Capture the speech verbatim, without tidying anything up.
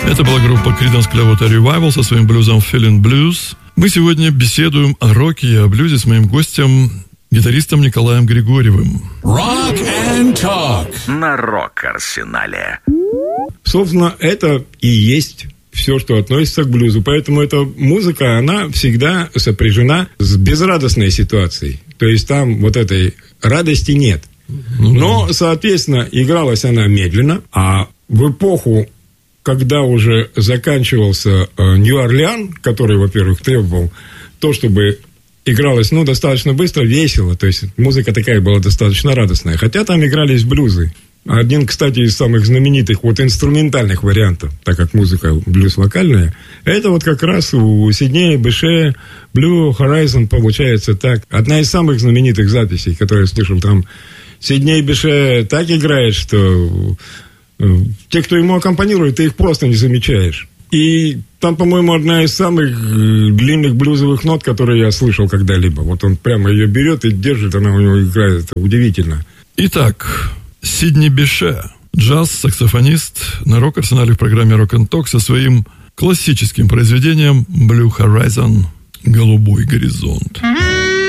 Это была группа Creedence Clearwater Revival со своим блюзом Feeling Blues. Мы сегодня беседуем о роке и о блюзе с моим гостем, гитаристом Николаем Григорьевым. Rock and Talk на Рок-Арсенале. Собственно, это и есть все, что относится к блюзу. Поэтому эта музыка, она всегда сопряжена с безрадостной ситуацией. То есть там вот этой радости нет. Но, соответственно, игралась она медленно, а в эпоху, когда уже заканчивался э, Нью-Орлеан, который, во-первых, требовал то, чтобы игралось, ну, достаточно быстро, весело, то есть музыка такая была достаточно радостная, хотя там игрались блюзы. Один, кстати, из самых знаменитых вот инструментальных вариантов, так как музыка блюз-вокальная, это вот как раз у Сиднея Беше Blue Horizon получается так. Одна из самых знаменитых записей, которые я слышал, там Сидней Беше так играет, что те, кто ему аккомпанирует, ты их просто не замечаешь. И там, по-моему, одна из самых длинных блюзовых нот, которые я слышал когда-либо. Вот он прямо ее берет и держит, она у него играет. Это удивительно. Итак, Сидни Беше, джаз-саксофонист на Рок-Арсенале в программе Rock and Talk со своим классическим произведением Blue Horizon, «Голубой горизонт».